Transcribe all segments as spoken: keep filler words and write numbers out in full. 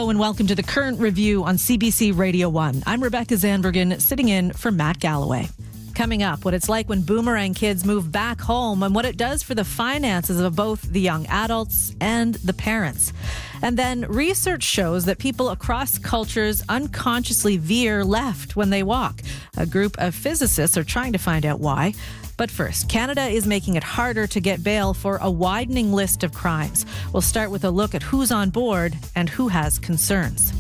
Hello and welcome to the Current Review on C B C Radio one. I'm Rebecca Zandbergen, sitting in for Matt Galloway. Coming up, what it's like when boomerang kids move back home and what it does for the finances of both the young adults and the parents. And then research shows that people across cultures unconsciously veer left when they walk. A group of physicists are trying to find out why. But first, Canada is making it harder to get bail for a widening list of crimes. We'll start with a look at who's on board and who has concerns.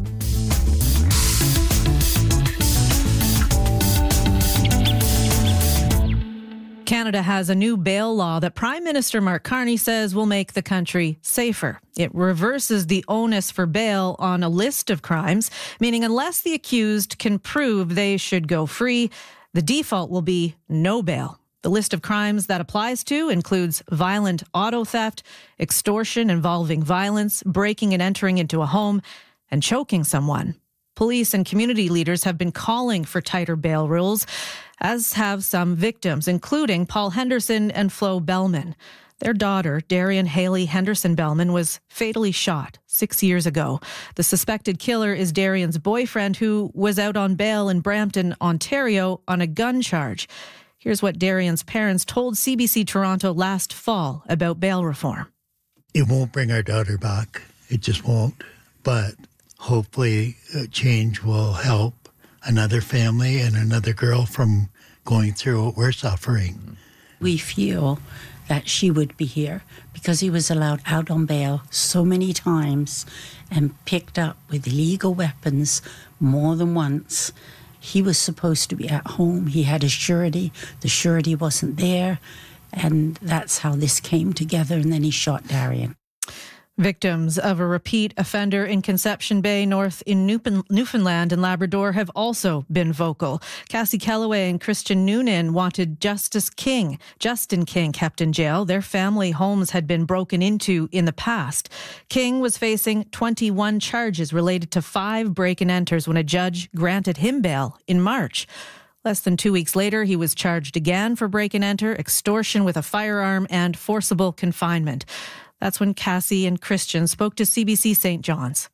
Canada has a new bail law that Prime Minister Mark Carney says will make the country safer. It reverses the onus for bail on a list of crimes, meaning unless the accused can prove they should go free, the default will be no bail. The list of crimes that applies to includes violent auto theft, extortion involving violence, breaking and entering into a home, and choking someone. Police and community leaders have been calling for tighter bail rules, as have some victims, including Paul Henderson and Flo Bellman. Their daughter, Darian Haley Henderson Bellman, was fatally shot six years ago. The suspected killer is Darian's boyfriend, who was out on bail in Brampton, Ontario, on a gun charge. Here's what Darian's parents told C B C Toronto last fall about bail reform. It won't bring our daughter back. It just won't. But hopefully change will help another family and another girl from going through what we're suffering. We feel that she would be here because he was allowed out on bail so many times and picked up with illegal weapons more than once. He was supposed to be at home. He had a surety. The surety wasn't there. And that's how this came together. And then he shot Darian. Victims of a repeat offender in Conception Bay North in Newfoundland and Labrador have also been vocal. Cassie Kellaway and Christian Noonan wanted Justice King, Justin King, kept in jail. Their family homes had been broken into in the past. King was facing twenty-one charges related to five break-and-enters when a judge granted him bail in March. Less than two weeks later, he was charged again for break-and-enter, extortion with a firearm, and forcible confinement. That's when Cassie and Christian spoke to C B C Saint John's.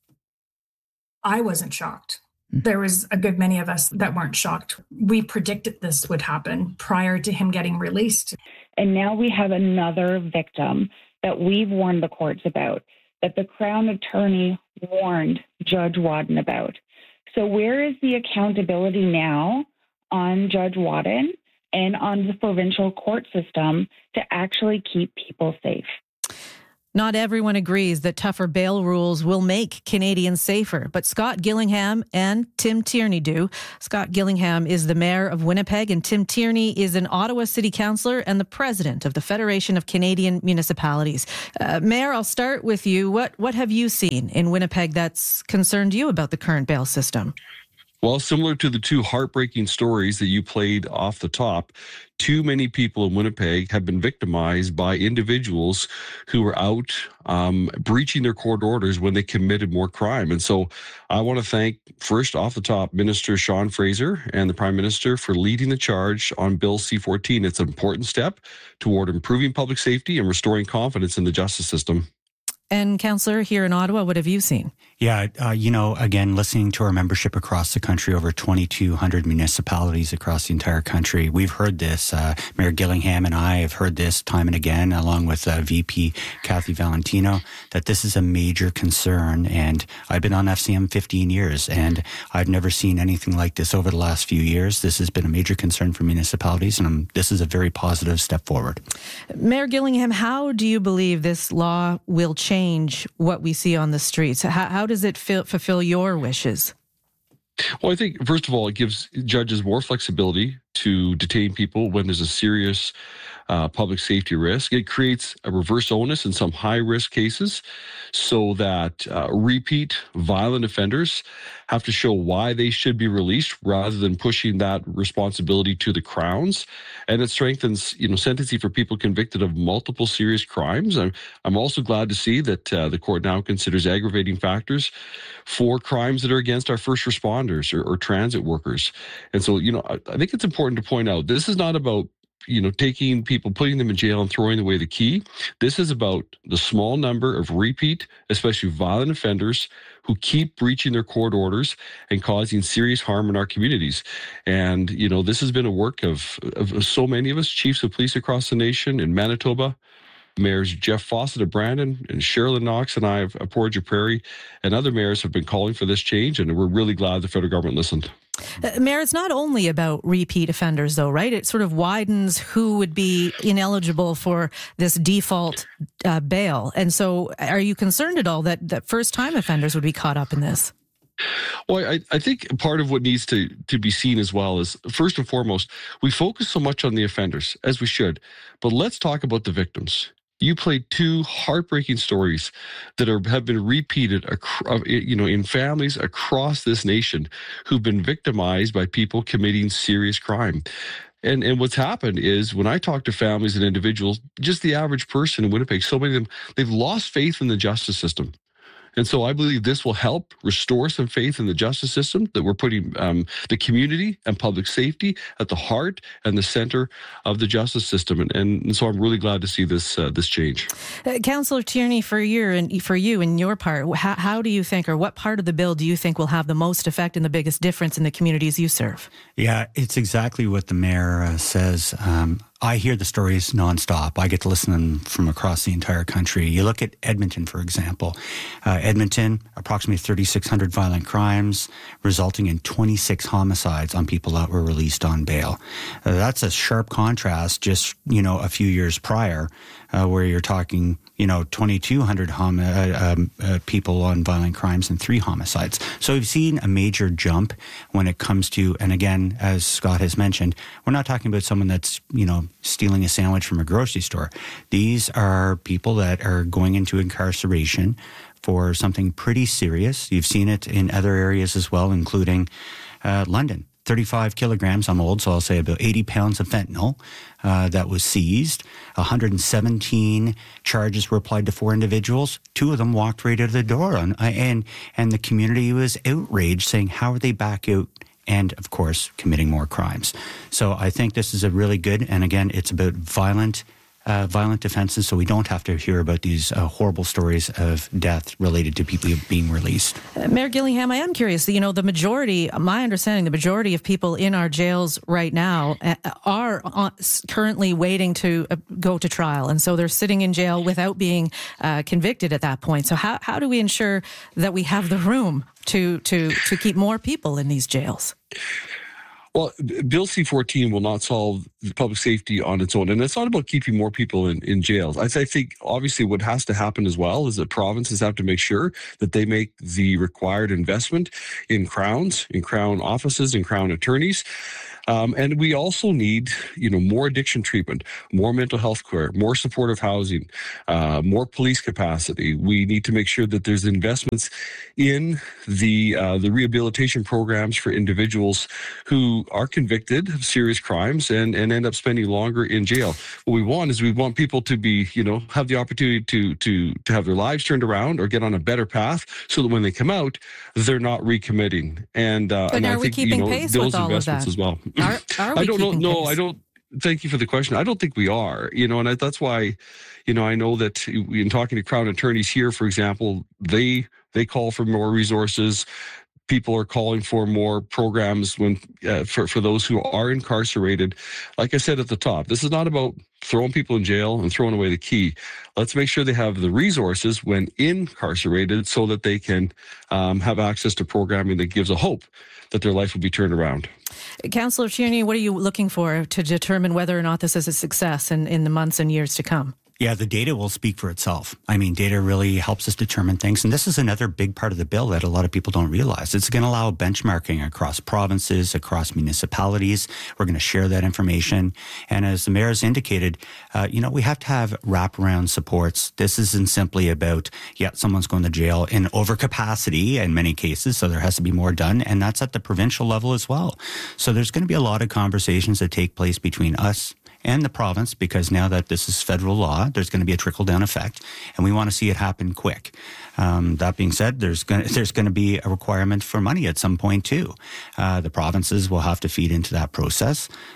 I wasn't shocked. There was a good many of us that weren't shocked. We predicted this would happen prior to him getting released. And now we have another victim that we've warned the courts about, that the Crown Attorney warned Judge Wadden about. So where is the accountability now on Judge Wadden and on the provincial court system to actually keep people safe? Not everyone agrees that tougher bail rules will make Canadians safer, but Scott Gillingham and Tim Tierney do. Scott Gillingham is the mayor of Winnipeg, and Tim Tierney is an Ottawa City Councillor and the president of the Federation of Canadian Municipalities. Uh, Mayor, I'll start with you. What what have you seen in Winnipeg that's concerned you about the current bail system? Well, similar to the two heartbreaking stories that you played off the top, too many people in Winnipeg have been victimized by individuals who were out um, breaching their court orders when they committed more crime. And so I want to thank, first off the top, Minister Sean Fraser and the Prime Minister for leading the charge on Bill C fourteen. It's an important step toward improving public safety and restoring confidence in the justice system. And Councillor, here in Ottawa, what have you seen? Yeah, uh, you know, again, listening to our membership across the country, over twenty-two hundred municipalities across the entire country, we've heard this. Uh, Mayor Gillingham and I have heard this time and again, along with uh, V P Kathy Valentino, that this is a major concern. And I've been on F C M fifteen years, and I've never seen anything like this over the last few years. This has been a major concern for municipalities, and um, this is a very positive step forward. Mayor Gillingham, how do you believe this law will change what we see on the streets? How, how does it feel, fulfill your wishes? Well, I think, first of all, it gives judges more flexibility to detain people when there's a serious uh, public safety risk. It creates a reverse onus in some high-risk cases so that uh, repeat violent offenders have to show why they should be released rather than pushing that responsibility to the crowns. And it strengthens, you know, sentencing for people convicted of multiple serious crimes. I'm, I'm also glad to see that uh, the court now considers aggravating factors for crimes that are against our first responders or, or transit workers. And so, you know, I, I think it's important to point out, this is not about you know, taking people, putting them in jail and throwing away the key. This is about the small number of repeat, especially violent offenders who keep breaching their court orders and causing serious harm in our communities. And, you know, this has been a work of, of so many of us, chiefs of police across the nation in Manitoba, Mayors Jeff Fawcett of Brandon and Sherilyn Knox and I of Portage Prairie and other mayors have been calling for this change, and we're really glad the federal government listened. Uh, Mayor, it's not only about repeat offenders, though, right? It sort of widens who would be ineligible for this default uh, bail. And so are you concerned at all that, that first-time offenders would be caught up in this? Well, I, I think part of what needs to, to be seen as well is, first and foremost, we focus so much on the offenders, as we should, but let's talk about the victims. You played two heartbreaking stories that are, have been repeated, you know, in families across this nation who've been victimized by people committing serious crime. And and what's happened is when I talk to families and individuals, just the average person in Winnipeg, so many of them, they've lost faith in the justice system. And so I believe this will help restore some faith in the justice system, that we're putting um, the community and public safety at the heart and the center of the justice system. And, and so I'm really glad to see this uh, this change. Uh, Councillor Tierney, for you and for you and your part, how, how do you think, or what part of the bill do you think will have the most effect and the biggest difference in the communities you serve? Yeah, it's exactly what the mayor uh, says. Um, I hear the stories nonstop. I get to listen to them from across the entire country. You look at Edmonton, for example. Uh, Edmonton, approximately thirty-six hundred violent crimes, resulting in twenty-six homicides on people that were released on bail. Uh, that's a sharp contrast just, you know, a few years prior, uh, where you're talking, you know, twenty-two hundred hom- uh, um, uh, people on violent crimes and three homicides. So we've seen a major jump when it comes to, and again, as Scott has mentioned, we're not talking about someone that's, you know, stealing a sandwich from a grocery store. These are people that are going into incarceration for something pretty serious. You've seen it in other areas as well, including uh, London. thirty-five kilograms, I'm old, so I'll say about eighty pounds of fentanyl uh, that was seized. one hundred seventeen charges were applied to four individuals. Two of them walked right out of the door. On, and, and the community was outraged, saying, how are they back out? And, of course, committing more crimes. So I think this is a really good, and again, it's about violent Uh, violent offenses, so we don't have to hear about these uh, horrible stories of death related to people being released. Uh, Mayor Gillingham, I am curious, you know, the majority, my understanding, the majority of people in our jails right now uh, are on, currently waiting to uh, go to trial, and so they're sitting in jail without being uh, convicted at that point. So how, how do we ensure that we have the room to, to, to keep more people in these jails? Well, Bill C fourteen will not solve public safety on its own. And it's not about keeping more people in, in jails. I, I think, obviously, what has to happen as well is that provinces have to make sure that they make the required investment in crowns, in crown offices, in crown attorneys. Um, and we also need, you know, more addiction treatment, more mental health care, more supportive housing, uh, more police capacity. We need to make sure that there's investments in the uh, the rehabilitation programs for individuals who are convicted of serious crimes and, and end up spending longer in jail. What we want is we want people to be, you know, have the opportunity to to to have their lives turned around or get on a better path, so that when they come out, they're not recommitting. And uh, but and are I we think, keeping you know, pace those with all investments of that? as well. Are, are we I don't know. keeping No, pace? I don't. Thank you for the question. I don't think we are. You know, and I, that's why, you know, I know that in talking to Crown attorneys here, for example, they they call for more resources. People are calling for more programs when uh, for for those who are incarcerated. Like I said at the top, this is not about throwing people in jail and throwing away the key. Let's make sure they have the resources when incarcerated, so that they can um, have access to programming that gives a hope that their life will be turned around. Councillor Tierney, what are you looking for to determine whether or not this is a success in, in the months and years to come? Yeah, the data will speak for itself. I mean, data really helps us determine things. And this is another big part of the bill that a lot of people don't realize. It's going to allow benchmarking across provinces, across municipalities. We're going to share that information. And as the mayor has indicated, uh, you know, we have to have wraparound supports. This isn't simply about, yeah, someone's going to jail in overcapacity in many cases, so there has to be more done. And that's at the provincial level as well. So there's going to be a lot of conversations that take place between us and the province, because now that this is federal law, there's going to be a trickle-down effect, and we want to see it happen quick. Um, that being said, there's going to, there's going to be a requirement for money at some point too. Uh, the provinces will have to feed into that process.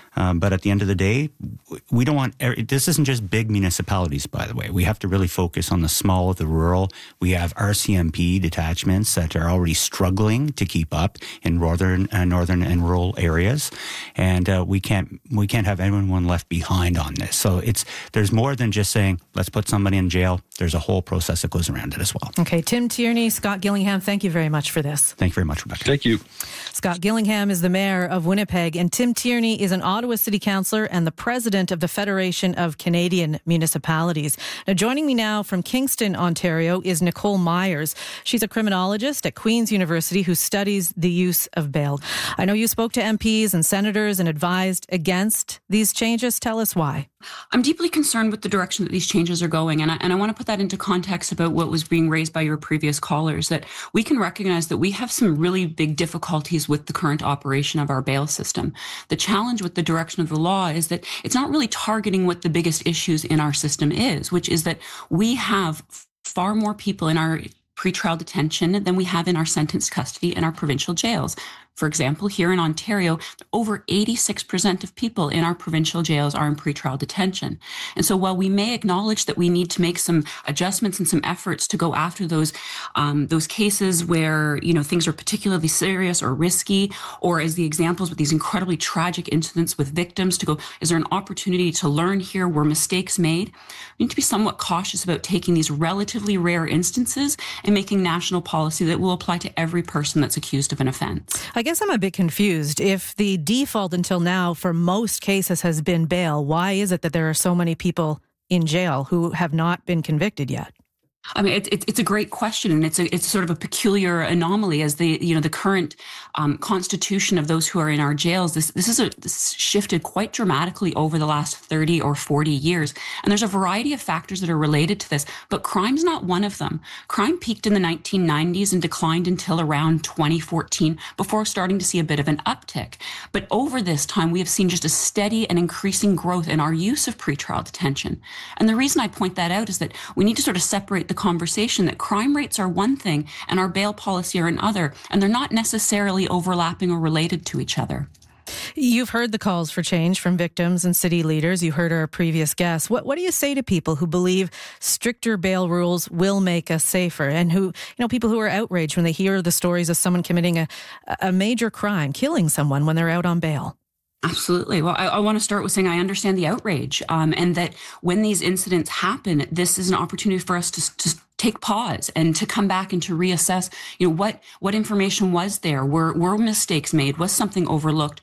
Um, but at the end of the day, we don't want, this isn't just big municipalities, by the way. We have to really focus on the small, the rural. We have R C M P detachments that are already struggling to keep up in northern, uh, northern and rural areas. And uh, we can't we can't have anyone left behind on this. So it's there's more than just saying, let's put somebody in jail. There's a whole process that goes around it as well. Okay, Tim Tierney, Scott Gillingham, thank you very much for this. Thank you very much, Rebecca. Thank you. Scott Gillingham is the mayor of Winnipeg, and Tim Tierney is an Ottawa City Councillor and the president of the Federation of Canadian Municipalities. Now, joining me now from Kingston, Ontario, is Nicole Myers. She's a criminologist at Queen's University who studies the use of bail. I know you spoke to M Ps and senators and advised against these changes. Tell us why. I'm deeply concerned with the direction that these changes are going, and I, and I want to put that into context about what was being raised by your previous callers, that we can recognize that we have some really big difficulties with the current operation of our bail system. The challenge with the direction of the law is that it's not really targeting what the biggest issues in our system is, which is that we have far more people in our pretrial detention than we have in our sentenced custody in our provincial jails. For example, here in Ontario, over eighty-six percent of people in our provincial jails are in pretrial detention. And so while we may acknowledge that we need to make some adjustments and some efforts to go after those um, those cases where, you know, things are particularly serious or risky, or as the examples with these incredibly tragic incidents with victims, to go, is there an opportunity to learn here? Were mistakes made? We need to be somewhat cautious about taking these relatively rare instances and making national policy that will apply to every person that's accused of an offense. I guess I'm a bit confused. If the default until now for most cases has been bail, why is it that there are so many people in jail who have not been convicted yet? I mean, it, it, it's a great question, and it's a, it's sort of a peculiar anomaly as the, you know, the current um, constitution of those who are in our jails. This this is a this shifted quite dramatically over the last thirty or forty years, and there's a variety of factors that are related to this. But crime's not one of them. Crime peaked in the nineteen nineties and declined until around twenty fourteen before starting to see a bit of an uptick. But over this time, we have seen just a steady and increasing growth in our use of pretrial detention. And the reason I point that out is that we need to sort of separate the conversation that crime rates are one thing and our bail policy are another, and they're not necessarily overlapping or related to each other. You've heard the calls for change from victims and city leaders. You heard our previous guests. What what do you say to people who believe stricter bail rules will make us safer, and who, you know, people who are outraged when they hear the stories of someone committing a, a major crime, killing someone when they're out on bail? Absolutely. Well, I, I want to start with saying I understand the outrage, um, and that when these incidents happen, this is an opportunity for us to, to take pause and to come back and to reassess, you know, what what information was there? Were were mistakes made? Was something overlooked?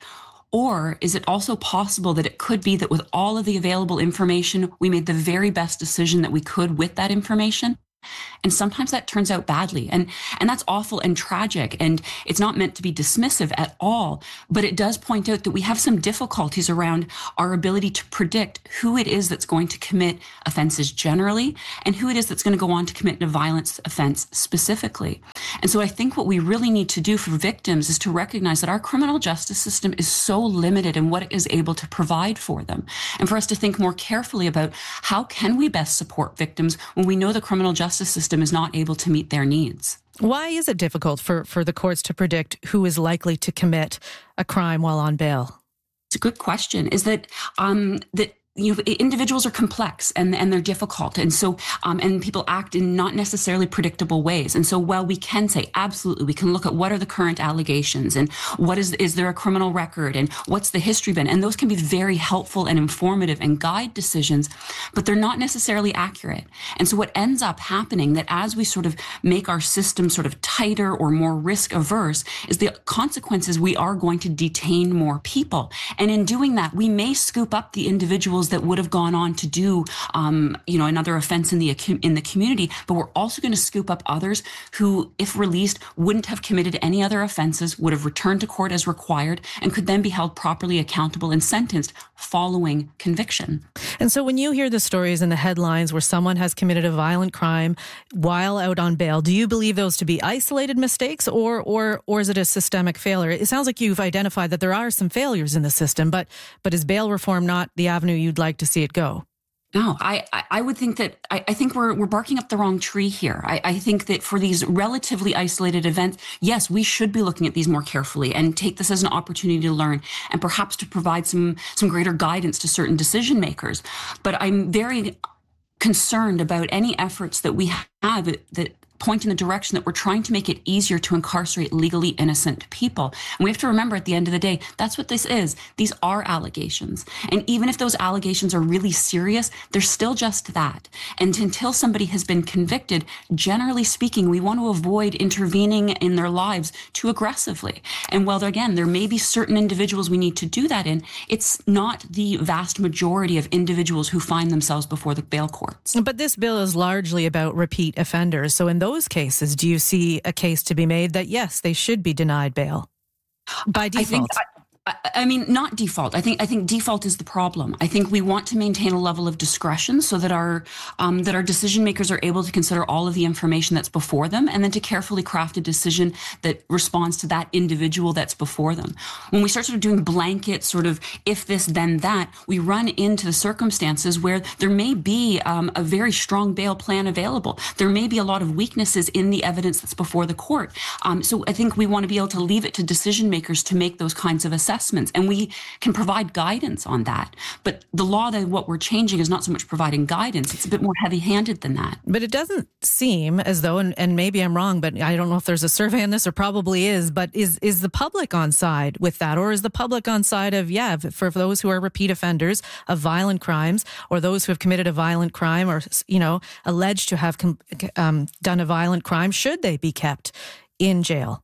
Or is it also possible that it could be that with all of the available information, we made the very best decision that we could with that information? And sometimes that turns out badly. And, and that's awful and tragic. And it's not meant to be dismissive at all. But it does point out that we have some difficulties around our ability to predict who it is that's going to commit offenses generally and who it is that's going to go on to commit a violence offense specifically. And so I think what we really need to do for victims is to recognize that our criminal justice system is so limited in what it is able to provide for them. And for us to think more carefully about how can we best support victims when we know the criminal justice system is not able to meet their needs. Why is it difficult for, for the courts to predict who is likely to commit a crime while on bail? It's a good question. Is that um, that you know, individuals are complex and, and they're difficult. And so, um, and people act in not necessarily predictable ways. And so while we can say, absolutely, we can look at what are the current allegations and what is, is there a criminal record and what's the history been? And those can be very helpful and informative and guide decisions, but they're not necessarily accurate. And so what ends up happening that as we sort of make our system sort of tighter or more risk averse is the consequences we are going to detain more people. And in doing that, we may scoop up the individuals that would have gone on to do, um, you know, another offense in the in the community, but we're also going to scoop up others who, if released, wouldn't have committed any other offenses, would have returned to court as required, and could then be held properly accountable and sentenced following conviction. And so when you hear the stories in the headlines where someone has committed a violent crime while out on bail, do you believe those to be isolated mistakes, or or or is it a systemic failure? It sounds like you've identified that there are some failures in the system, but but is bail reform not the avenue you'd like to see it go? No, I, I would think that I, I think we're we're barking up the wrong tree here. I, I think that for these relatively isolated events, yes, we should be looking at these more carefully and take this as an opportunity to learn and perhaps to provide some some greater guidance to certain decision makers. But I'm very concerned about any efforts that we have that point in the direction that we're trying to make it easier to incarcerate legally innocent people. And we have to remember at the end of the day, that's what this is. These are allegations. And even if those allegations are really serious, they're still just that. And until somebody has been convicted, generally speaking, we want to avoid intervening in their lives too aggressively. And while, again, there may be certain individuals we need to do that in, it's not the vast majority of individuals who find themselves before the bail courts. But this bill is largely about repeat offenders. So in those those cases, do you see a case to be made that, yes, they should be denied bail by default? I think, I, I mean, not default. I think I think default is the problem. I think we want to maintain a level of discretion so that our um, that our decision makers are able to consider all of the information that's before them, and then to carefully craft a decision that responds to that individual that's before them. When we start sort of doing blanket sort of if this then that, we run into the circumstances where there may be um, a very strong bail plan available. There may be a lot of weaknesses in the evidence that's before the court. Um, so I think we want to be able to leave it to decision makers to make those kinds of assessments. And we can provide guidance on that. But the law that what we're changing is not so much providing guidance. It's a bit more heavy-handed than that. But it doesn't seem as though, and, and maybe I'm wrong, but I don't know if there's a survey on this, or probably is, but is is the public on side with that? Or is the public on side of, yeah, for those who are repeat offenders of violent crimes, or those who have committed a violent crime, or, you know, alleged to have um, done a violent crime, should they be kept in jail?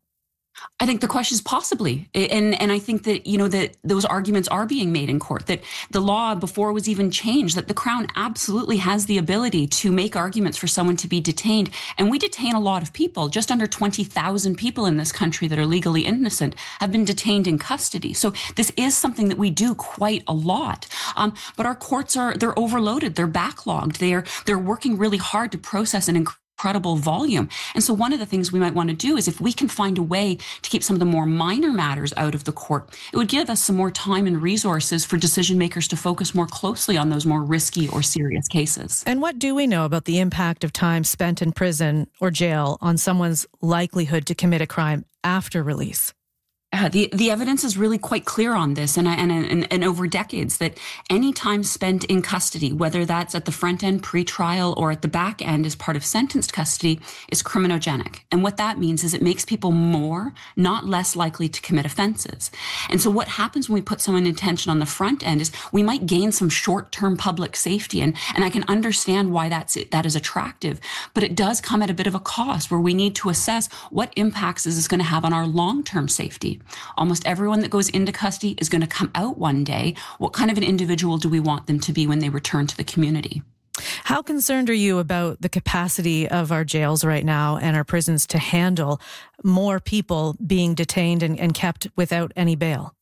I think the question is possibly. And and I think that, you know, that those arguments are being made in court, that the law before it was even changed, that the Crown absolutely has the ability to make arguments for someone to be detained. And we detain a lot of people. Just under twenty thousand people in this country that are legally innocent have been detained in custody. So this is something that we do quite a lot. Um, but our courts are, they're overloaded. They're backlogged. They're, they're working really hard to process an incredible incredible volume. And so one of the things we might want to do is if we can find a way to keep some of the more minor matters out of the court, it would give us some more time and resources for decision makers to focus more closely on those more risky or serious cases. And what do we know about the impact of time spent in prison or jail on someone's likelihood to commit a crime after release? Uh, the the evidence is really quite clear on this, and, and and and over decades, that any time spent in custody, whether that's at the front end pre-trial or at the back end as part of sentenced custody, is criminogenic. And what that means is it makes people more, not less likely to commit offenses. And so what happens when we put someone in detention on the front end is we might gain some short-term public safety, and and I can understand why that's that is attractive, but it does come at a bit of a cost where we need to assess what impacts is this going to have on our long-term safety. Almost everyone that goes into custody is going to come out one day. What kind of an individual do we want them to be when they return to the community? How concerned are you about the capacity of our jails right now and our prisons to handle more people being detained and, and kept without any bail?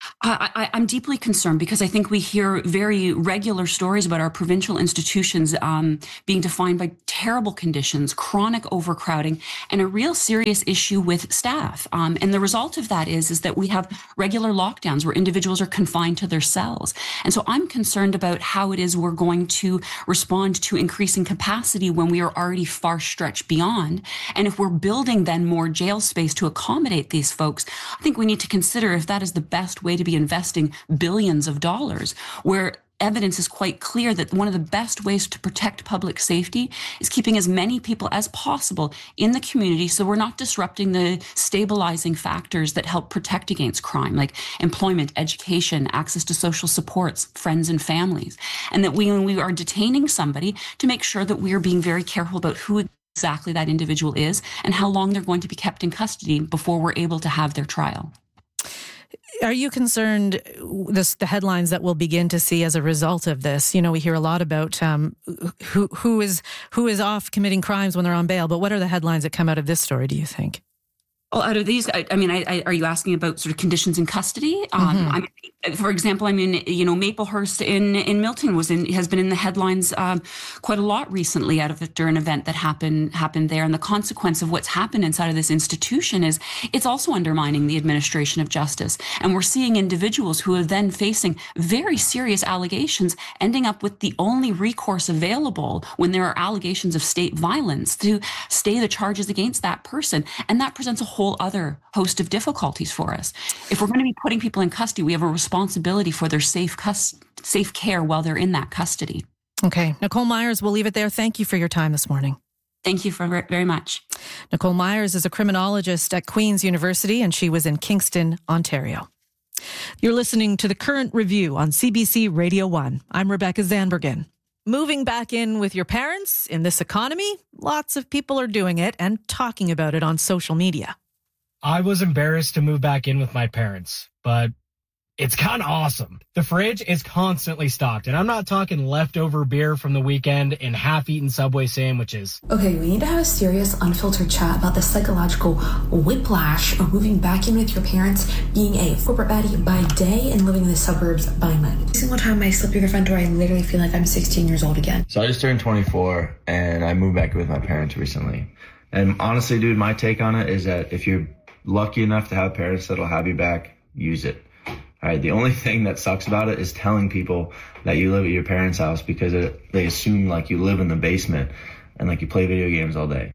I, I, I'm deeply concerned because I think we hear very regular stories about our provincial institutions um, being defined by terrible conditions, chronic overcrowding, and a real serious issue with staff. Um, and the result of that is, is that we have regular lockdowns where individuals are confined to their cells. And so I'm concerned about how it is we're going to respond to increasing capacity when we are already far stretched beyond. And if we're building then more jail space to accommodate these folks, I think we need to consider if that is the best way to be investing billions of dollars, where evidence is quite clear that one of the best ways to protect public safety is keeping as many people as possible in the community so we're not disrupting the stabilizing factors that help protect against crime, like employment, education, access to social supports, friends and families. And that we, when we are detaining somebody, to make sure that we are being very careful about who exactly that individual is and how long they're going to be kept in custody before we're able to have their trial. Are you concerned this, the headlines that we'll begin to see as a result of this? You know, we hear a lot about um, who who is who is off committing crimes when they're on bail, but what are the headlines that come out of this story, do you think? Well, out of these, I, I mean, I, I, are you asking about sort of conditions in custody? Um, Mm-hmm. I mean, for example, I mean, you know, Maplehurst in, in Milton was in has been in the headlines um, quite a lot recently out of it during an event that happened happened there, and the consequence of what's happened inside of this institution is it's also undermining the administration of justice, and we're seeing individuals who are then facing very serious allegations, ending up with the only recourse available when there are allegations of state violence to stay the charges against that person, and that presents a whole whole other host of difficulties for us. If we're going to be putting people in custody, we have a responsibility for their safe cus- safe care while they're in that custody. Okay. Nicole Myers, we'll leave it there. Thank you for your time this morning. Thank you for very much. Nicole Myers is a criminologist at Queen's University, and she was in Kingston, Ontario. You're listening to The Current Review on C B C Radio one. I'm Rebecca Zandbergen. Moving back in with your parents in this economy, lots of people are doing it and talking about it on social media. I was embarrassed to move back in with my parents, but it's kind of awesome. The fridge is constantly stocked, and I'm not talking leftover beer from the weekend and half-eaten Subway sandwiches. Okay, we need to have a serious, unfiltered chat about the psychological whiplash of moving back in with your parents, being a corporate baddie by day and living in the suburbs by night. Every single time I slip through the front door, I literally feel like I'm sixteen years old again. So I just turned twenty-four, and I moved back in with my parents recently. And honestly, dude, my take on it is that if you're lucky enough to have parents that'll have you back, use it. All right. The only thing that sucks about it is telling people that you live at your parents' house because it, they assume like you live in the basement and like you play video games all day.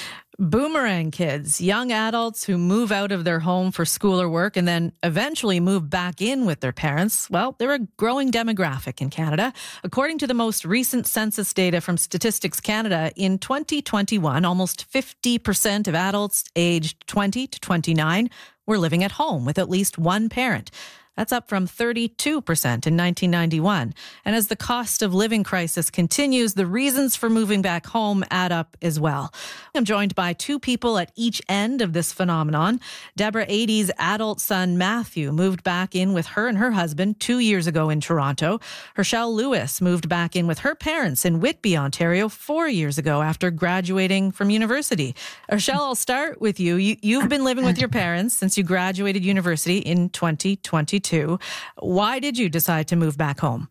Boomerang kids, young adults who move out of their home for school or work and then eventually move back in with their parents. Well, they're a growing demographic in Canada. According to the most recent census data from Statistics Canada, in twenty twenty-one, almost fifty percent of adults aged twenty to twenty-nine were living at home with at least one parent. That's up from thirty-two percent in nineteen ninety-one. And as the cost of living crisis continues, the reasons for moving back home add up as well. I'm joined by two people at each end of this phenomenon. Deborah Ady's adult son, Matthew, moved back in with her and her husband two years ago in Toronto. Herschelle Lewis moved back in with her parents in Whitby, Ontario, four years ago after graduating from university. Herschelle, I'll start with you. you. You've been living with your parents since you graduated university in twenty twenty-two. Why did you decide to move back home?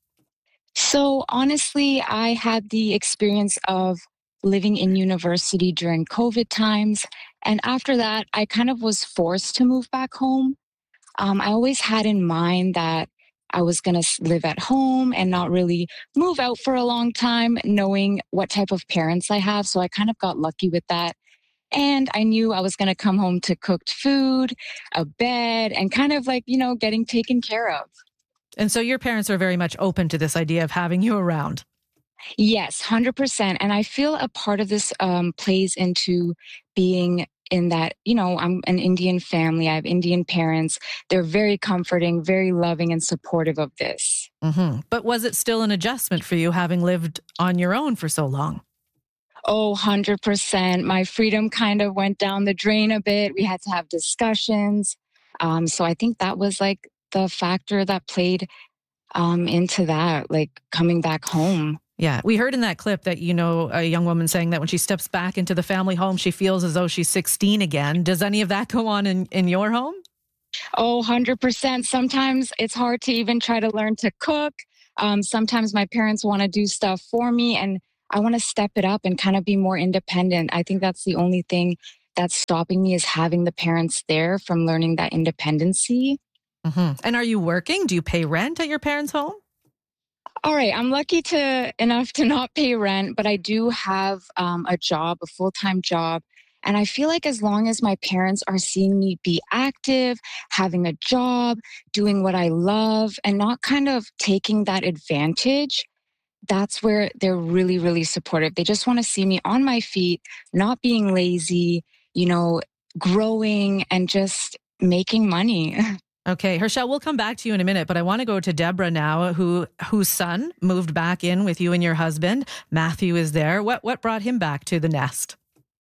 So honestly, I had the experience of living in university during COVID times. And after that, I kind of was forced to move back home. Um, I always had in mind that I was going to live at home and not really move out for a long time, knowing what type of parents I have. So I kind of got lucky with that. And I knew I was going to come home to cooked food, a bed, and kind of like, you know, getting taken care of. And so your parents are very much open to this idea of having you around. Yes, one hundred percent. And I feel a part of this um, plays into being in that, you know, I'm an Indian family. I have Indian parents. They're very comforting, very loving and supportive of this. Mm-hmm. But was it still an adjustment for you having lived on your own for so long? Oh, one hundred percent. My freedom kind of went down the drain a bit. We had to have discussions. Um, so I think that was like the factor that played um, into that, like coming back home. Yeah. We heard in that clip that, you know, a young woman saying that when she steps back into the family home, she feels as though she's sixteen again. Does any of that go on in, in your home? Oh, one hundred percent. Sometimes it's hard to even try to learn to cook. Um, sometimes my parents want to do stuff for me and I want to step it up and kind of be more independent. I think that's the only thing that's stopping me is having the parents there from learning that independency. Mm-hmm. And are you working? Do you pay rent at your parents' home? All right. I'm lucky to enough to not pay rent, but I do have um, a job, a full-time job. And I feel like as long as my parents are seeing me be active, having a job, doing what I love, and not kind of taking that advantage, that's where they're really, really supportive. They just want to see me on my feet, not being lazy, you know, growing and just making money. Okay, Herschelle, we'll come back to you in a minute, but I want to go to Deborah now, who whose son moved back in with you and your husband. Matthew is there. What what brought him back to the nest?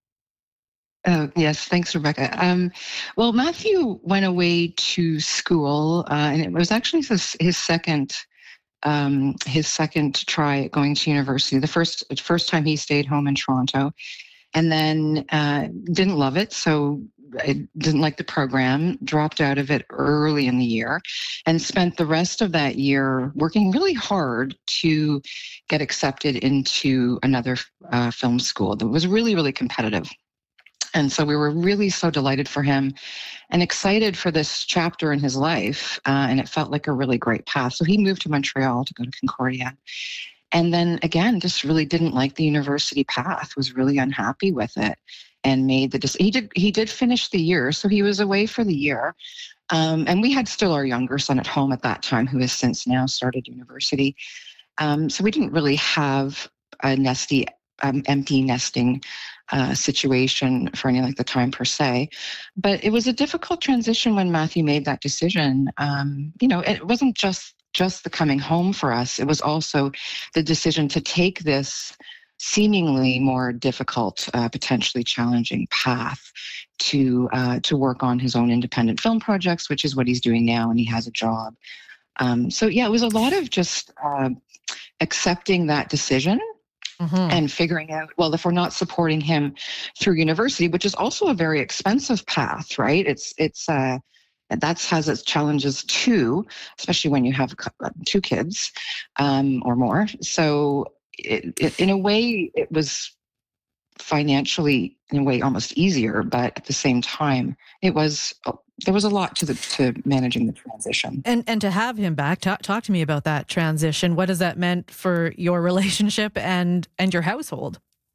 Oh, yes. Thanks, Rebecca. Um, well, Matthew went away to school, uh, and it was actually his, his second um, his second try at going to university. The first first time he stayed home in Toronto, and then uh, didn't love it, so I didn't like the program, dropped out of it early in the year, and spent the rest of that year working really hard to get accepted into another uh, film school that was really, really competitive. And so we were really so delighted for him and excited for this chapter in his life. Uh, and it felt like a really great path. So he moved to Montreal to go to Concordia. And then again, just really didn't like the university path, was really unhappy with it, and made the decision. He did, he did finish the year, so he was away for the year. Um, and we had still our younger son at home at that time, who has since now started university. Um, so we didn't really have a nesty, um, empty nesting uh, situation for any length of time per se. But it was a difficult transition when Matthew made that decision. Um, you know, it wasn't just just the coming home for us. It was also the decision to take this seemingly more difficult, uh, potentially challenging path to uh, to work on his own independent film projects, which is what he's doing now, and he has a job. Um, so yeah, it was a lot of just uh, accepting that decision. Mm-hmm. And figuring out, well, if we're not supporting him through university, which is also a very expensive path, right? It's it's uh, that has its challenges too, especially when you have two kids um, or more. So it, it, in a way, it was financially, in a way, almost easier, but at the same time, it was there was a lot to the to managing the transition. And and to have him back, talk, talk to me about that transition. What has that meant for your relationship and and your household?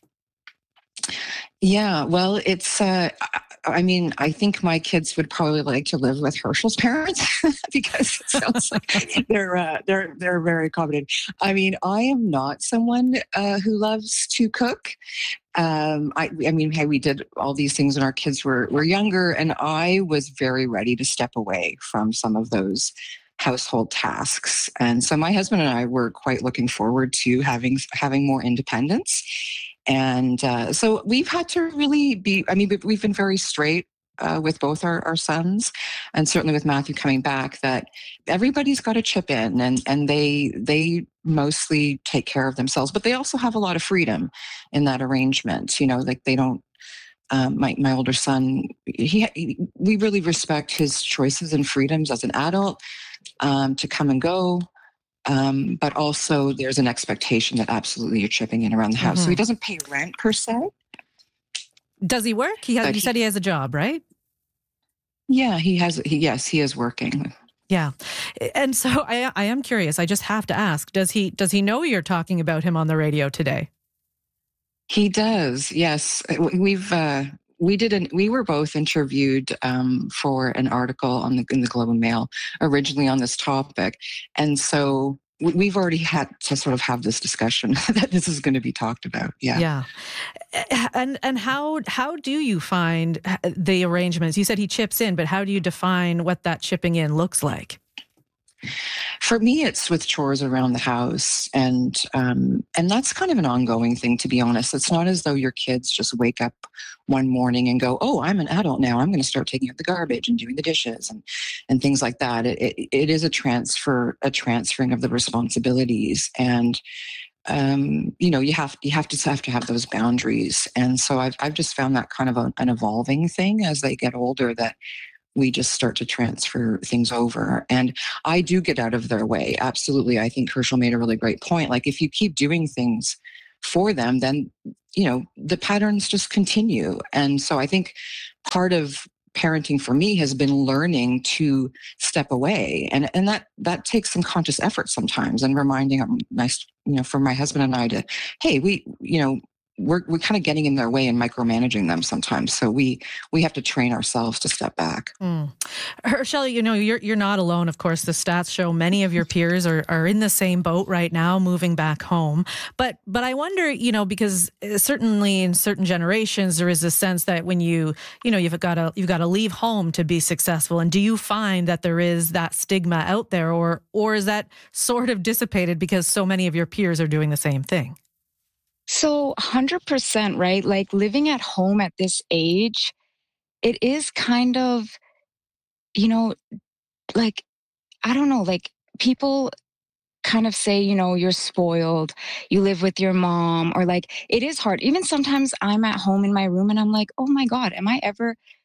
Yeah, well, it's, uh, I mean, I think my kids would probably like to live with Herschel's parents because it sounds like they're, uh, they're, they're very accommodating. I mean, I am not someone uh, who loves to cook. Um, I, I mean, hey, we did all these things when our kids were, were younger, and I was very ready to step away from some of those household tasks. And so my husband and I were quite looking forward to having, having more independence. And uh, so we've had to really be, I mean, we've been very straight uh, with both our, our sons, and certainly with Matthew coming back, that everybody's got to chip in, and, and they they mostly take care of themselves, but they also have a lot of freedom in that arrangement. You know, like they don't, um, my, my older son, he, he we really respect his choices and freedoms as an adult um, to come and go. Um, but also there's an expectation that absolutely you're chipping in around the house. Mm-hmm. So he doesn't pay rent per se. Does he work? He has, you he, said he has a job, right? Yeah, he has. He, yes, he is working. Yeah. And so I, I am curious. I just have to ask, does he, does he know you're talking about him on the radio today? He does. Yes. We've, uh, We did an, we were both interviewed um, for an article on the in the Globe and Mail originally on this topic, and so we've already had to sort of have this discussion that this is going to be talked about. Yeah, yeah. And and how how do you find the arrangements? You said he chips in, but how do you define what that chipping in looks like? For me, it's with chores around the house, and um, and that's kind of an ongoing thing, to be honest. It's not as though your kids just wake up one morning and go, "Oh, I'm an adult now. I'm going to start taking out the garbage and doing the dishes and and things like that." It it, it is a transfer, a transferring of the responsibilities, and um, you know, you have you have to have to have those boundaries. And so I've I've just found that kind of a, an evolving thing as they get older, that we just start to transfer things over. And I do get out of their way. Absolutely. I think Herschel made a really great point. Like, if you keep doing things for them, then, you know, the patterns just continue. And so I think part of parenting for me has been learning to step away. And, and that, that takes some conscious effort sometimes, and reminding them, nice, you know, for my husband and I to, hey, we, you know, we're we're kind of getting in their way and micromanaging them sometimes. So we we have to train ourselves to step back. Mm. Herschel, you know, you're you're not alone. Of course, the stats show many of your peers are, are in the same boat right now, moving back home. But but I wonder, you know, because certainly in certain generations there is a sense that when you you know you've got to you've got to leave home to be successful. And do you find that there is that stigma out there, or or is that sort of dissipated because so many of your peers are doing the same thing? So one hundred percent, right? Like, living at home at this age, it is kind of, you know, like, I don't know, like, people kind of say, you know, you're spoiled, you live with your mom, or like, it is hard. Even sometimes I'm at home in my room and I'm like, oh my God, am I ever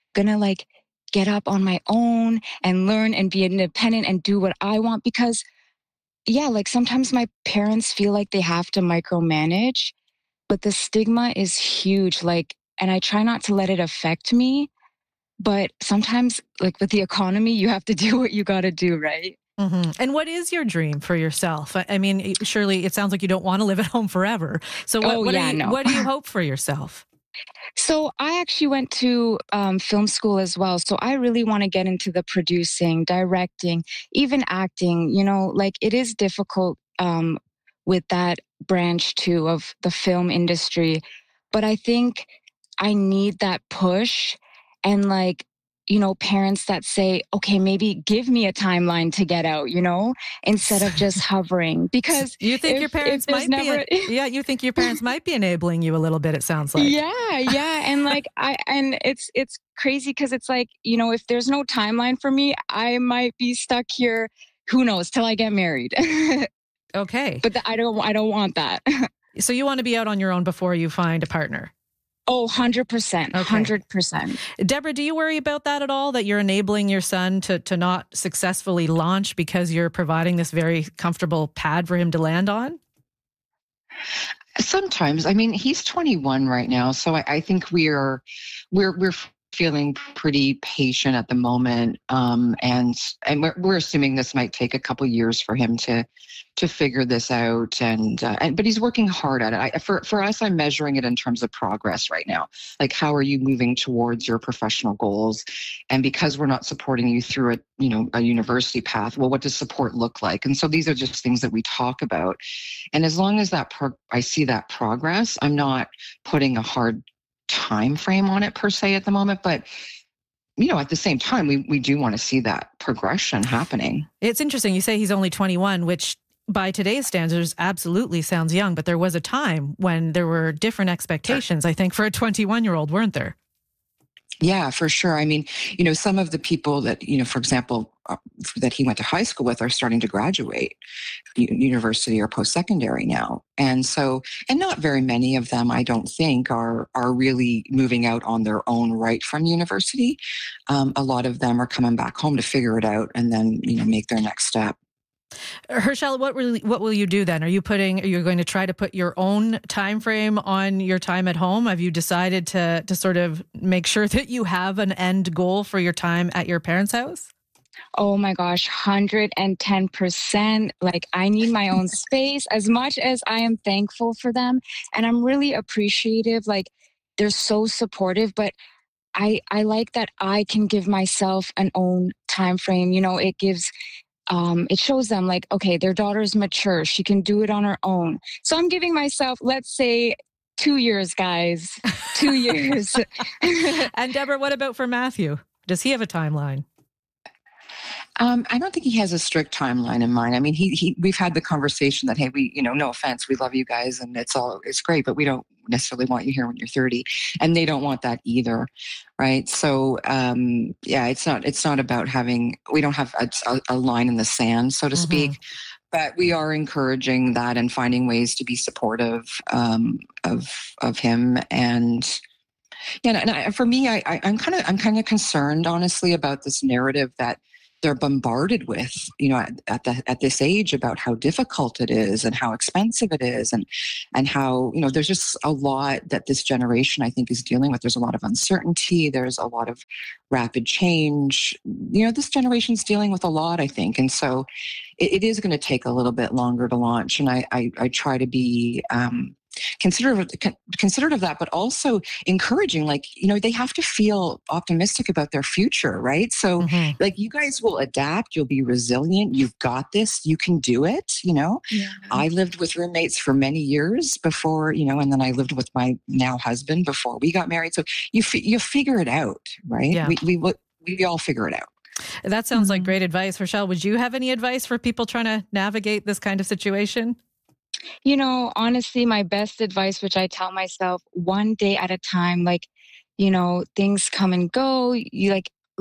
going to like get up on my own and learn and be independent and do what I want? Because yeah, like sometimes my parents feel like they have to micromanage, but the stigma is huge. Like, and I try not to let it affect me, but sometimes like with the economy, you have to do what you got to do, right? Mm-hmm. And what is your dream for yourself? I mean, surely it sounds like you don't want to live at home forever. So what, oh, what, yeah, are you, no. what do you hope for yourself? So I actually went to um, film school as well. So I really want to get into the producing, directing, even acting. You know, like it is difficult um, with that branch too of the film industry. But I think I need that push and like, you know, parents that say, okay, maybe give me a timeline to get out, you know, instead of just hovering. Because you think if, your parents might never... be, yeah, you think your parents might be enabling you a little bit, it sounds like. Yeah, yeah. And like, I, and it's, it's crazy because it's like, you know, if there's no timeline for me, I might be stuck here, who knows, till I get married. Okay. But the, I don't, I don't want that. So you want to be out on your own before you find a partner? Oh, one hundred percent. one hundred percent. Deborah, do you worry about that at all, that you're enabling your son to, to not successfully launch because you're providing this very comfortable pad for him to land on? Sometimes. I mean, he's twenty-one right now, so I, I think we're we're we're feeling pretty patient at the moment, um, and and we're, we're assuming this might take a couple years for him to to figure this out. And uh, and but he's working hard at it. I, for for us, I'm measuring it in terms of progress right now. Like, how are you moving towards your professional goals? And because we're not supporting you through a you know a university path, well, what does support look like? And so these are just things that we talk about. And as long as that pro- I see that progress, I'm not putting a hard time frame on it per se at the moment, but you know, at the same time, we we do want to see that progression happening. It's interesting. You say he's only twenty-one, which by today's standards absolutely sounds young, but there was a time when there were different expectations, I think, for a twenty-one-year-old, weren't there? Yeah, for sure. I mean, you know, some of the people that, you know, for example, uh, that he went to high school with are starting to graduate university or post-secondary now. And so, and not very many of them, I don't think, are are really moving out on their own right from university. Um, a lot of them are coming back home to figure it out and then, you know, make their next step. Herschel, what will what will you do then? Are you putting? Are you going to try to put your own time frame on your time at home? Have you decided to to sort of make sure that you have an end goal for your time at your parents' house? Oh my gosh, one hundred ten percent. Like, I need my own space as much as I am thankful for them. And I'm really appreciative. Like, they're so supportive, but I I like that I can give myself an own time frame. You know, it gives Um, it shows them like, okay, their daughter's mature. She can do it on her own. So I'm giving myself, let's say, two years, guys. Two years. And Deborah, what about for Matthew? Does he have a timeline? Um, I don't think he has a strict timeline in mind. I mean, he, he, we've had the conversation that, hey, we, you know, no offense, we love you guys and it's all, it's great, but we don't necessarily want you here when you're thirty, and they don't want that either. Right. So, um, yeah, it's not, it's not about having, we don't have a, a line in the sand, so to mm-hmm. speak, but we are encouraging that and finding ways to be supportive, um, of, of him. And, yeah, and I, for me, I, I, I'm kind of, I'm kind of concerned, honestly, about this narrative that they're bombarded with, you know, at, at the at this age about how difficult it is and how expensive it is, and and how, you know, there's just a lot that this generation, I think, is dealing with. There's a lot of uncertainty. There's a lot of rapid change. You know, this generation's dealing with a lot, I think, and so it, it is going to take a little bit longer to launch. And I I, I try to be um, considerate considerate of that, but also encouraging, like, you know, they have to feel optimistic about their future, right? So mm-hmm. like, you guys will adapt, you'll be resilient, you've got this, you can do it, you know. Yeah. I lived with roommates for many years before, you know, and then I lived with my now husband before we got married. So you you figure it out, right? Yeah. We, we we all figure it out. That sounds mm-hmm. like great advice. Rochelle, would you have any advice for people trying to navigate this kind of situation? You know, honestly, my best advice, which I tell myself, one day at a time, like, you know, things come and go. You like, like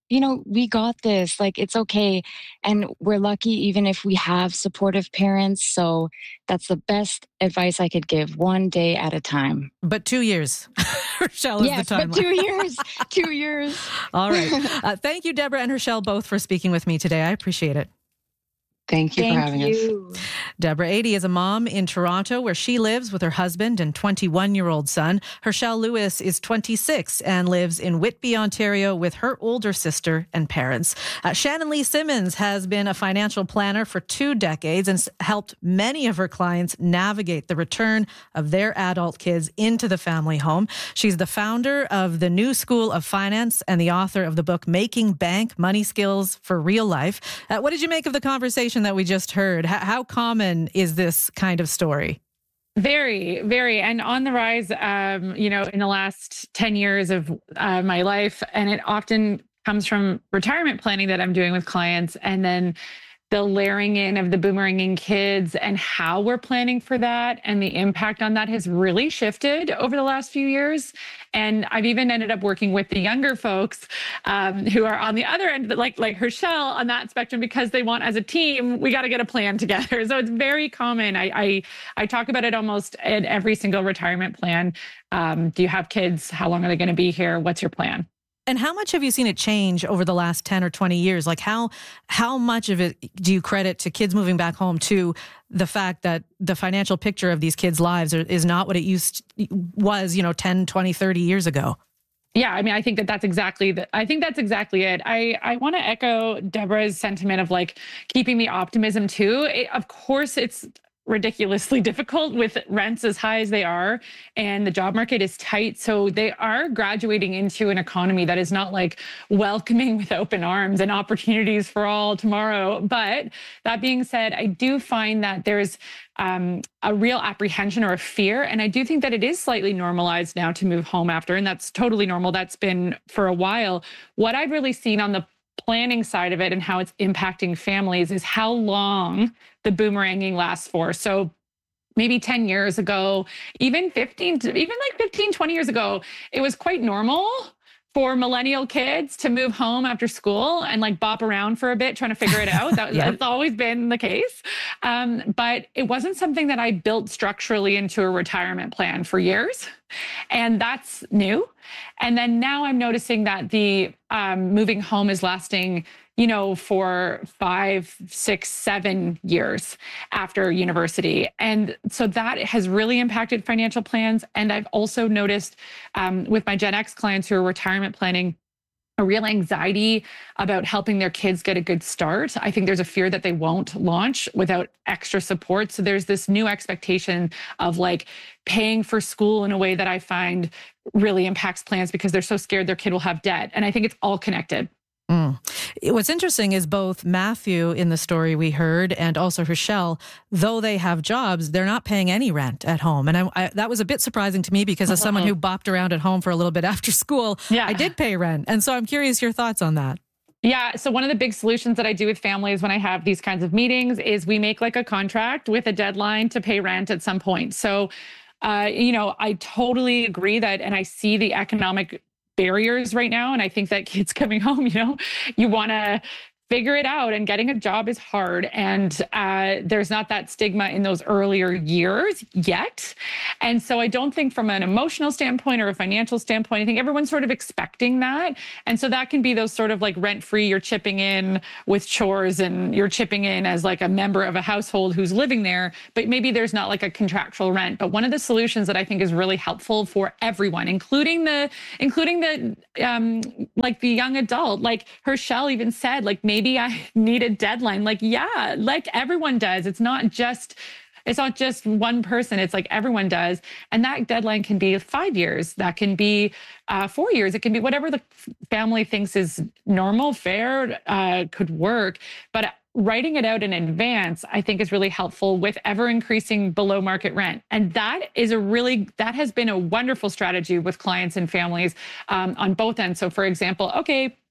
you know, we got this, like, it's okay. And we're lucky even if we have supportive parents. So that's the best advice I could give, one day at a time. But two years, Herschel, is yes, the timeline. but two years, two years. All right. Uh, thank you, Deborah and Herschel, both for speaking with me today. I appreciate it. Thank you Thank for having you. us. Deborah Ady is a mom in Toronto where she lives with her husband and twenty-one-year-old son. Herschel Lewis is twenty-six and lives in Whitby, Ontario with her older sister and parents. Uh, Shannon Lee Simmons has been a financial planner for two decades and helped many of her clients navigate the return of their adult kids into the family home. She's the founder of the New School of Finance and the author of the book Making Bank Money Skills for Real Life. Uh, what did you make of the conversation that we just heard? How, how common is this kind of story? Very, very, and on the rise, um, you know, in the last ten years of uh, my life. And it often comes from retirement planning that I'm doing with clients. And then the layering in of the boomeranging kids and how we're planning for that and the impact on that has really shifted over the last few years. And I've even ended up working with the younger folks um, who are on the other end, like like Herschel on that spectrum, because they want, as a team, we got to get a plan together. So it's very common. I, I I talk about it almost in every single retirement plan. Um, do you have kids? How long are they going to be here? What's your plan? And how much have you seen it change over the last ten or twenty years? Like how how much of it do you credit to kids moving back home to the fact that the financial picture of these kids' lives are, is not what it used was, you know, ten, twenty, thirty years ago? Yeah, I mean, I think that that's exactly the, I think that's exactly it. I, I want to echo Deborah's sentiment of like keeping the optimism too. It, of course, it's ridiculously difficult with rents as high as they are and the job market is tight. So they are graduating into an economy that is not like welcoming with open arms and opportunities for all tomorrow. But that being said, I do find that there's um, a real apprehension or a fear. And I do think that it is slightly normalized now to move home after, and that's totally normal. That's been for a while. What I've really seen on the planning side of it and how it's impacting families is how long the boomeranging lasts for. So maybe ten years ago, even fifteen, even like fifteen, twenty years ago, it was quite normal for millennial kids to move home after school and like bop around for a bit, trying to figure it out. That, yeah. That's always been the case. Um, but it wasn't something that I built structurally into a retirement plan for years. And that's new. And then now I'm noticing that the um, moving home is lasting, you know, for five, six, seven years after university. And so that has really impacted financial plans. And I've also noticed um, with my Gen X clients who are retirement planning, a real anxiety about helping their kids get a good start. I think there's a fear that they won't launch without extra support. So there's this new expectation of like paying for school in a way that I find really impacts plans because they're so scared their kid will have debt. And I think it's all connected. Mm. What's interesting is both Matthew in the story we heard and also Herschel, though they have jobs, they're not paying any rent at home. And I, I, that was a bit surprising to me because as someone who bopped around at home for a little bit after school, yeah. I did pay rent. And so I'm curious your thoughts on that. Yeah. So one of the big solutions that I do with families when I have these kinds of meetings is we make like a contract with a deadline to pay rent at some point. So, uh, you know, I totally agree that, and I see the economic barriers right now. And I think that kids coming home, you know, you want to figure it out, and getting a job is hard. And uh, there's not that stigma in those earlier years yet. And so I don't think from an emotional standpoint or a financial standpoint, I think everyone's sort of expecting that. And so that can be those sort of like rent-free, you're chipping in with chores and you're chipping in as like a member of a household who's living there, but maybe there's not like a contractual rent. But one of the solutions that I think is really helpful for everyone, including the, including the, um, like the young adult, like Herschel even said, like maybe Maybe I need a deadline. Like, yeah, like everyone does. It's not just, it's not just one person. It's like everyone does. And that deadline can be five years. That can be uh, four years. It can be whatever the family thinks is normal, fair, uh, could work. But writing it out in advance, I think, is really helpful with ever increasing below market rent. And that is a really, that has been a wonderful strategy with clients and families um, on both ends. So for example, okay,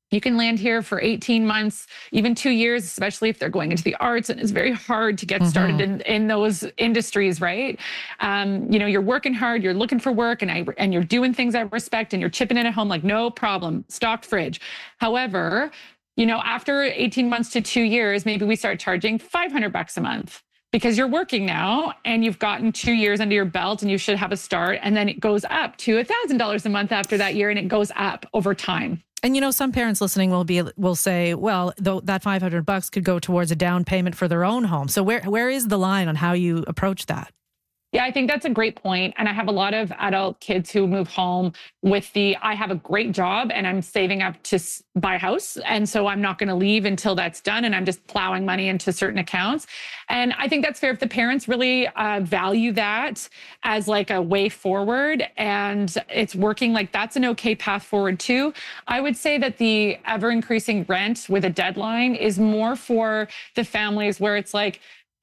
You can land here for eighteen months, even two years, especially if they're going into the arts. And it's very hard to get mm-hmm. started in, in those industries, right? Um, you know, you're working hard, you're looking for work, and I and you're doing things I respect, and you're chipping in at home, like no problem, stocked fridge. However, you know, after eighteen months to two years, maybe we start charging five hundred bucks a month. Because you're working now and you've gotten two years under your belt and you should have a start. And then it goes up to one thousand dollars a month after that year, and it goes up over time. And, you know, some parents listening will be will say, well, though that five hundred bucks could go towards a down payment for their own home. So where where is the line on how you approach that? Yeah, I think that's a great point. And I have a lot of adult kids who move home with the, I have a great job and I'm saving up to buy a house. And so I'm not going to leave until that's done. And I'm just plowing money into certain accounts. And I think that's fair if the parents really uh, value that as like a way forward and it's working, like that's an okay path forward too. I would say that the ever increasing rent with a deadline is more for the families where it's like,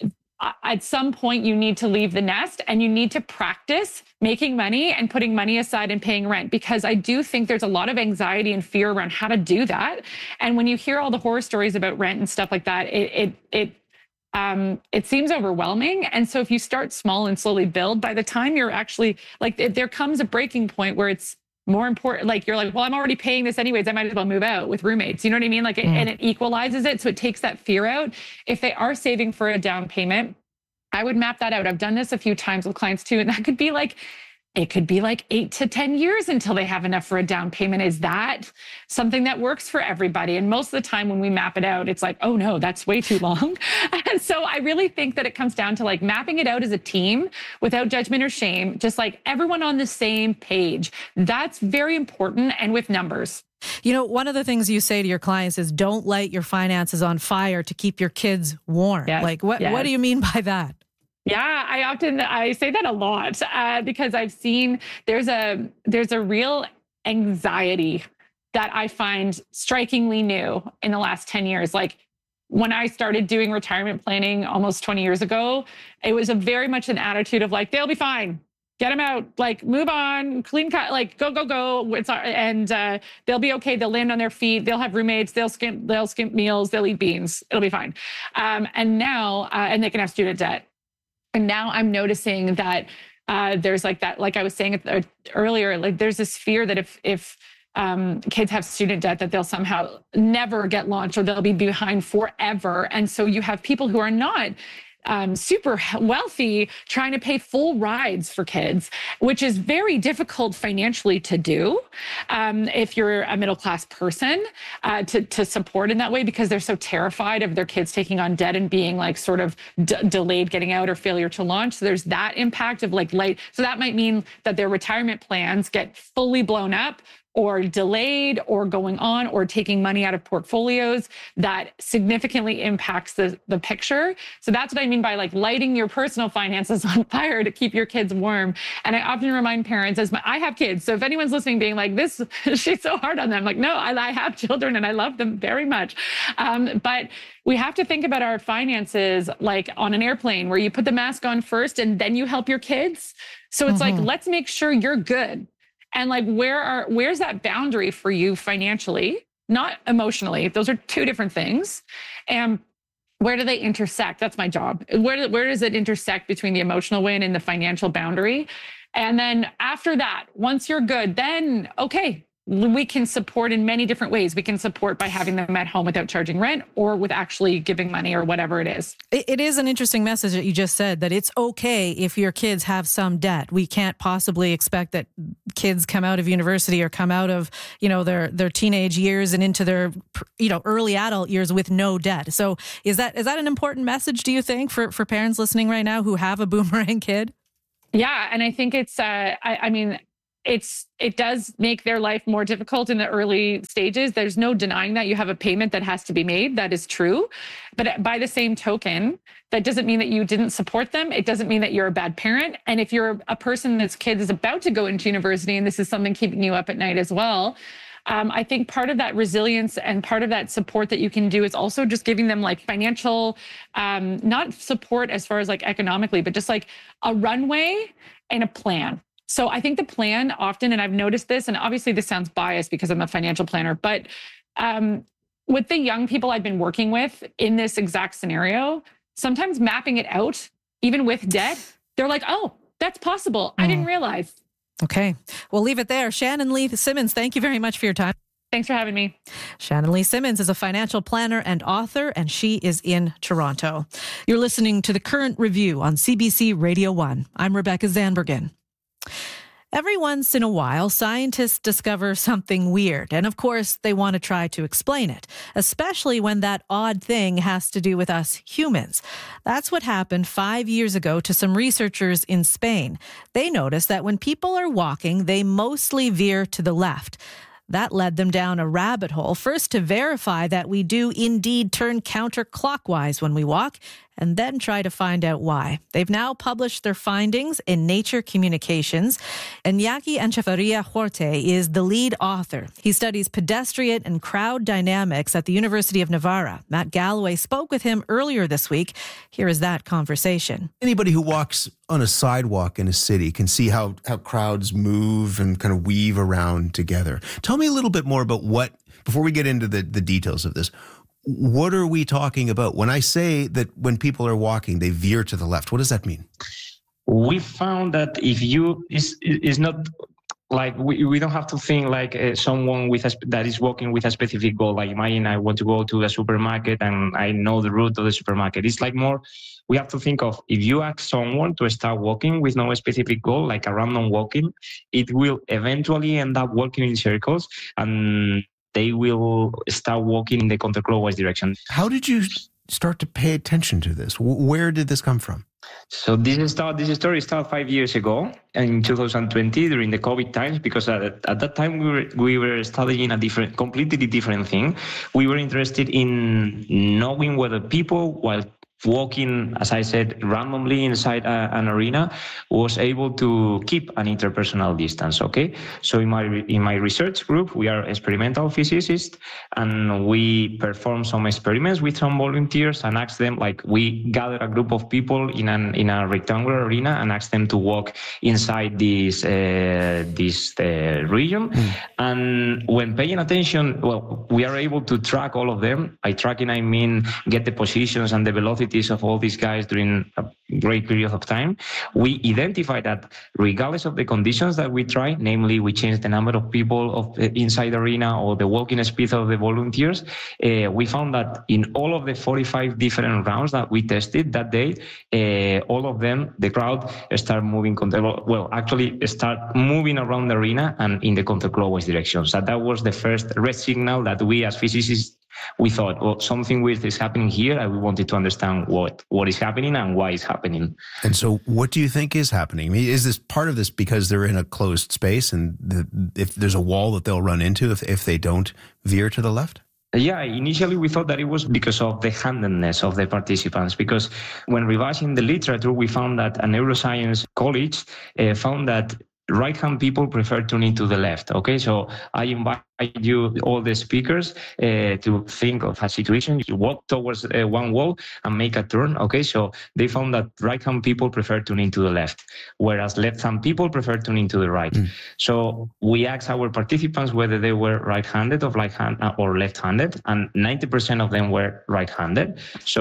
at some point you need to leave the nest and you need to practice making money and putting money aside and paying rent, because I do think there's a lot of anxiety and fear around how to do that. And when you hear all the horror stories about rent and stuff like that, it it it um, it seems overwhelming. And so if you start small and slowly build, by the time you're actually like, if there comes a breaking point where it's more important, like you're like, well, I'm already paying this anyways, I might as well move out with roommates. You know what I mean? Like, mm. and it equalizes it. So it takes that fear out. If they are saving for a down payment, I would map that out. I've done this a few times with clients too. And that could be like, it could be like eight to ten years until they have enough for a down payment. Is that something that works for everybody? And most of the time when we map it out, it's like, oh no, that's way too long. And so I really think that it comes down to like mapping it out as a team without judgment or shame, just like everyone on the same page. That's very important, and with numbers. You know, one of the things you say to your clients is don't light your finances on fire to keep your kids warm. Yes, like what, yes. what do you mean by that? Yeah, I often, I say that a lot uh, because I've seen there's a, there's a real anxiety that I find strikingly new in the last ten years. Like when I started doing retirement planning almost twenty years ago, it was a very much an attitude of like, they'll be fine. Get them out, like move on, clean cut, like go, go, go. It's our, and uh, they'll be okay. They'll land on their feet. They'll have roommates. They'll skimp, they'll skimp meals. They'll eat beans. It'll be fine. Um, and now, uh, and they can have student debt. And now I'm noticing that uh, there's like that, like I was saying earlier, like there's this fear that if if um, kids have student debt, that they'll somehow never get launched or they'll be behind forever. And so you have people who are not Um, super wealthy trying to pay full rides for kids, which is very difficult financially to do um, if you're a middle-class person uh, to, to support in that way, because they're so terrified of their kids taking on debt and being like sort of d- delayed getting out or failure to launch. So there's that impact of like late. So that might mean that their retirement plans get fully blown up or delayed or going on or taking money out of portfolios. That significantly impacts the, the picture. So that's what I mean by like lighting your personal finances on fire to keep your kids warm. And I often remind parents, as my, I have kids, so if anyone's listening being like, this, she's so hard on them, like, no, I, I have children and I love them very much. Um, but we have to think about our finances like on an airplane where you put the mask on first and then you help your kids. So it's mm-hmm. like, let's make sure you're good. And like, where are, where's that boundary for you financially, not emotionally? Those are two different things. And where do they intersect? That's my job. Where, where does it intersect between the emotional win and the financial boundary? And then after that, once you're good, then, okay, we can support in many different ways. We can support by having them at home without charging rent or with actually giving money or whatever it is. It is an interesting message that you just said, that it's okay if your kids have some debt. We can't possibly expect that kids come out of university or come out of, you know, their, their teenage years and into their, you know, early adult years with no debt. So is that, is that an important message, do you think, for, for parents listening right now who have a boomerang kid? Yeah. And I think it's, uh, I, I mean, It's it does make their life more difficult in the early stages. There's no denying that you have a payment that has to be made. That is true. But by the same token, that doesn't mean that you didn't support them. It doesn't mean that you're a bad parent. And if you're a person that's kid is about to go into university and this is something keeping you up at night as well, Um, I think part of that resilience and part of that support that you can do is also just giving them like financial, um, not support as far as like economically, but just like a runway and a plan. So I think the plan often, and I've noticed this, and obviously this sounds biased because I'm a financial planner, but Um, with the young people I've been working with in this exact scenario, sometimes mapping it out, even with debt, they're like, oh, that's possible. Mm. I didn't realize. Okay. We'll leave it there. Shannon Lee Simmons, thank you very much for your time. Thanks for having me. Shannon Lee Simmons is a financial planner and author, and she is in Toronto. You're listening to The Current Review on C B C Radio one. I'm Rebecca Zandbergen. Every once in a while, scientists discover something weird, and of course, they want to try to explain it, especially when that odd thing has to do with us humans. That's what happened five years ago to some researchers in Spain. They noticed that when people are walking, they mostly veer to the left. That led them down a rabbit hole, first to verify that we do indeed turn counterclockwise when we walk, and then try to find out why. They've now published their findings in Nature Communications. Iñaki Echevarria-Huarte is the lead author. He studies pedestrian and crowd dynamics at the University of Navarra. Matt Galloway spoke with him earlier this week. Here is that conversation. Anybody who walks on a sidewalk in a city can see how, how crowds move and kind of weave around together. Tell me a little bit more about what, before we get into the, the details of this, what are we talking about? When I say that when people are walking, they veer to the left, what does that mean? We found that if you, is is not like, we, we don't have to think like uh, someone with a, that is walking with a specific goal. Like imagine I want to go to the supermarket and I know the route of the supermarket. It's like more, we have to think of, if you ask someone to start walking with no specific goal, like a random walking, it will eventually end up walking in circles, and they will start walking in the counterclockwise direction. How did you start to pay attention to this? Where did this come from? So this start, this story started five years ago in two thousand twenty during the COVID times, because at, at that time we were we were studying a different, completely different thing. We were interested in knowing whether people, while walking, as I said, randomly inside a, an arena, was able to keep an interpersonal distance, okay? So in my in my research group, we are experimental physicists, and we perform some experiments with some volunteers and ask them, like, we gather a group of people in an in a rectangular arena and ask them to walk inside this uh, this uh, region. Mm. And when paying attention, well, we are able to track all of them. By tracking, I mean get the positions and the velocity of all these guys during a great period of time. We identify that regardless of the conditions that we try, namely we change the number of people of uh, inside the arena or the walking speed of the volunteers, uh, we found that in all of the forty-five different rounds that we tested that day, uh, all of them, the crowd start moving, well, actually start moving around the arena and in the counterclockwise direction. So that was the first red signal that we as physicists, we thought, well, something weird is happening here, and we wanted to understand what, what is happening and why it's happening. And so what do you think is happening? I mean, is this part of this because they're in a closed space, and the, if there's a wall that they'll run into if, if they don't veer to the left? Yeah, initially we thought that it was because of the handedness of the participants, because when revising the literature, we found that a neuroscience college uh, found that right-hand people prefer turning to the left, okay? So I invite you, all the speakers, uh, to think of a situation. You walk towards uh, one wall and make a turn, okay? So they found that right-hand people prefer turning to the left, whereas left-hand people prefer turning to the right. Mm. So we asked our participants whether they were right-handed or, right-hand, or left-handed, and ninety percent of them were right-handed.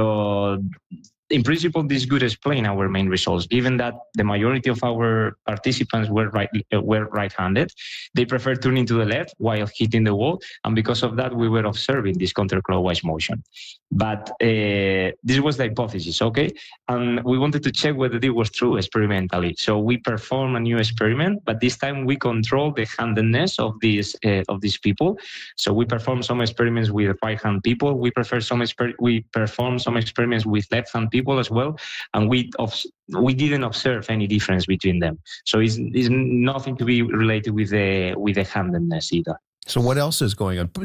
So in principle, this could explain our main results. Given that the majority of our participants were right uh, were right-handed, they preferred turning to the left while hitting the wall, and because of that, we were observing this counterclockwise motion. But uh, this was the hypothesis, okay? And we wanted to check whether it was true experimentally. So we performed a new experiment, but this time we controlled the handedness of these uh, of these people. So we performed some experiments with right-hand people. We prefer some exper- we performed some experiments with left-hand people as well, and we we didn't observe any difference between them. So it's, it's nothing to be related with the with the handedness either. So what else is going on?